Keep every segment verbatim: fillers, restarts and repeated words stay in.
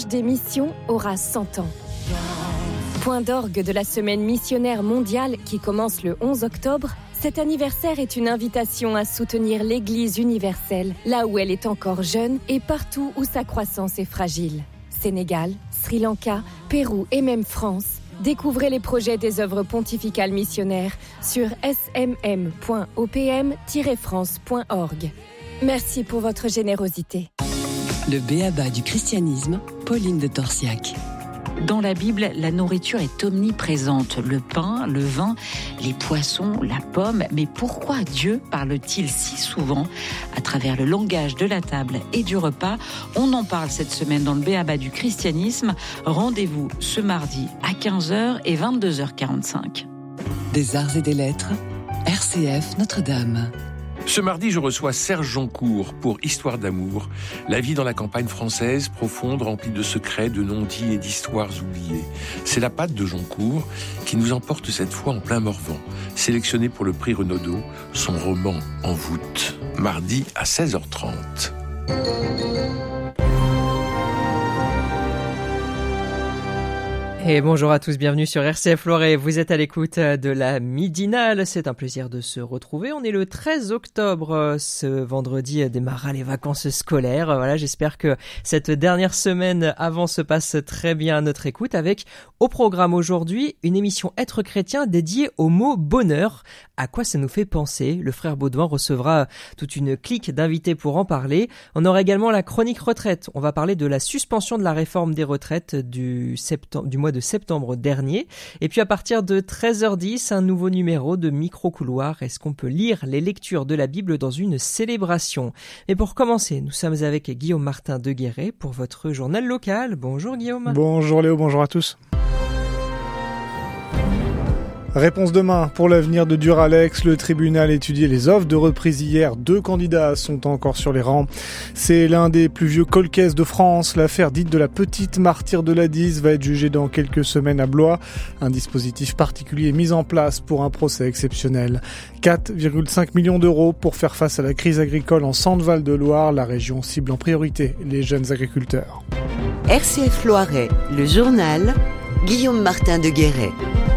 des missions aura cent ans. Point d'orgue de la semaine missionnaire mondiale qui commence le onze octobre, cet anniversaire est une invitation à soutenir l'Église universelle, là où elle est encore jeune et partout où sa croissance est fragile. Sénégal, Sri Lanka, Pérou et même France. Découvrez les projets des œuvres pontificales missionnaires sur s m m point o p m tiret france point org. Merci pour votre générosité. Le b.a.-ba du christianisme, Pauline de Torsiac. Dans la Bible, la nourriture est omniprésente. Le pain, le vin, les poissons, la pomme. Mais pourquoi Dieu parle-t-il si souvent à travers le langage de la table et du repas ? On en parle cette semaine dans le b.a.-ba du christianisme. Rendez-vous ce mardi à quinze heures et vingt-deux heures quarante-cinq. Des arts et des lettres, R C F Notre-Dame. Ce mardi, je reçois Serge Joncourt pour Histoire d'amour, la vie dans la campagne française, profonde, remplie de secrets, de non-dits et d'histoires oubliées. C'est la patte de Joncourt qui nous emporte cette fois en plein Morvan, sélectionné pour le prix Renaudot, son roman En voûte, mardi à seize heures trente. Et bonjour à tous, bienvenue sur R C F Loiret. Vous êtes à l'écoute de la Midinale. C'est un plaisir de se retrouver. On est le treize octobre. Ce vendredi démarrera les vacances scolaires. Voilà, j'espère que cette dernière semaine avant se passe très bien à notre écoute avec au programme aujourd'hui une émission Être chrétien dédiée au mot bonheur. À quoi ça nous fait penser ? Le frère Baudouin recevra toute une clique d'invités pour en parler. On aura également la chronique retraite. On va parler de la suspension de la réforme des retraites du, septembre, du mois de septembre dernier. Et puis à partir de treize heures dix, un nouveau numéro de Micro-Couloir. Est-ce qu'on peut lire les lectures de la Bible dans une célébration ? Mais pour commencer, nous sommes avec Guillaume Martin de Guéret pour votre journal local. Bonjour Guillaume. Bonjour Léo, bonjour à tous. Réponse demain pour l'avenir de Duralex. Le tribunal étudiait les offres de reprise hier. Deux candidats sont encore sur les rangs. C'est l'un des plus vieux cold cases de France. L'affaire dite de la petite martyre de l'A D I S va être jugée dans quelques semaines à Blois. Un dispositif particulier mis en place pour un procès exceptionnel. quatre virgule cinq millions d'euros pour faire face à la crise agricole en Centre-Val de Loire. La région cible en priorité les jeunes agriculteurs. R C F Loiret, le journal, Guillaume Martin de Guéret.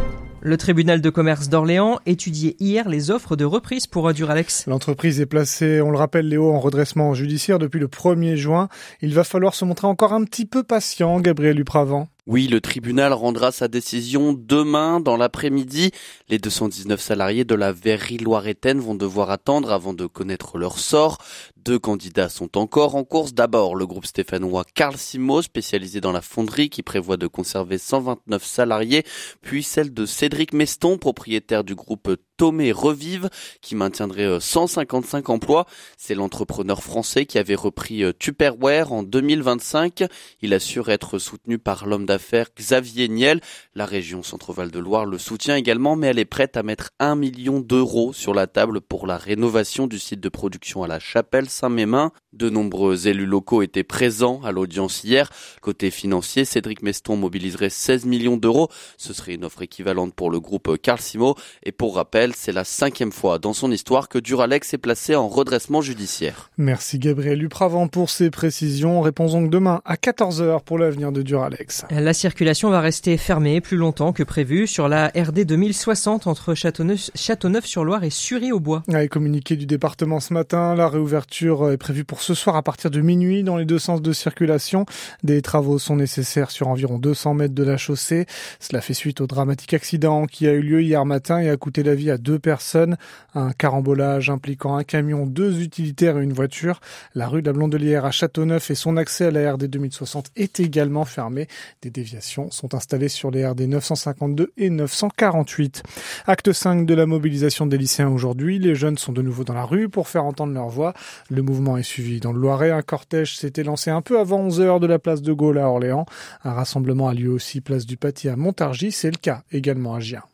Le tribunal de commerce d'Orléans étudiait hier les offres de reprise pour Duralex. L'entreprise est placée, on le rappelle Léo, en redressement judiciaire depuis le premier juin. Il va falloir se montrer encore un petit peu patient, Gabriel Upravant. Oui, le tribunal rendra sa décision demain dans l'après-midi. Les deux cent dix-neuf salariés de la verrerie loiretaine vont devoir attendre avant de connaître leur sort. Deux candidats sont encore en course. D'abord, le groupe stéphanois Carl Simo, spécialisé dans la fonderie, qui prévoit de conserver cent vingt-neuf salariés. Puis celle de Cédric Meston, propriétaire du groupe Tomé Revive, qui maintiendrait cent cinquante-cinq emplois. C'est l'entrepreneur français qui avait repris Tupperware en deux mille vingt-cinq. Il assure être soutenu par l'homme d'affaires Xavier Niel. La région Centre-Val de Loire le soutient également, mais elle est prête à mettre un million d'euros sur la table pour la rénovation du site de production à la Chapelle Saint-Mémin. De nombreux élus locaux étaient présents à l'audience hier. Côté financier, Cédric Meston mobiliserait seize millions d'euros. Ce serait une offre équivalente pour le groupe Carl Simo. Et pour rappel, c'est la cinquième fois dans son histoire que Duralex est placé en redressement judiciaire. Merci Gabriel Upravant pour ces précisions. Réponse donc demain à quatorze heures pour l'avenir de Duralex. La circulation va rester fermée plus longtemps que prévu sur la R D deux mille soixante entre Châteauneuf, Châteauneuf-sur-Loire et Sury-au-Bois. Avec communiqué du département ce matin, la réouverture est prévue pour ce soir à partir de minuit dans les deux sens de circulation. Des travaux sont nécessaires sur environ deux cents mètres de la chaussée. Cela fait suite au dramatique accident qui a eu lieu hier matin et a coûté la vie à deux personnes. Un carambolage impliquant un camion, deux utilitaires et une voiture. La rue de la Blondelière à Châteauneuf et son accès à la R D deux mille soixante est également fermé. Des déviations sont installées sur les R D neuf cent cinquante-deux et neuf cent quarante-huit. Acte cinq de la mobilisation des lycéens aujourd'hui. Les jeunes sont de nouveau dans la rue pour faire entendre leur voix. Le mouvement est suivi dans le Loiret. Un cortège s'était lancé un peu avant onze heures de la place de Gaulle à Orléans. Un rassemblement a lieu aussi place du Paty à Montargis. C'est le cas également à Gien.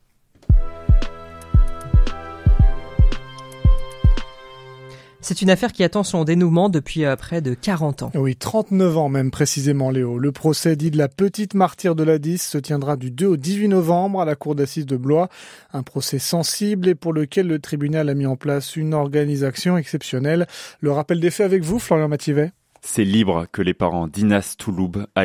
C'est une affaire qui attend son dénouement depuis euh, près de quarante ans. Oui, trente-neuf ans même précisément, Léo. Le procès dit de la petite martyre de l'A D I S se tiendra du deux au dix-huit novembre à la cour d'assises de Blois. Un procès sensible et pour lequel le tribunal a mis en place une organisation exceptionnelle. Le rappel des faits avec vous, Florian Mathivet. C'est libre que les parents d'Inas Touloub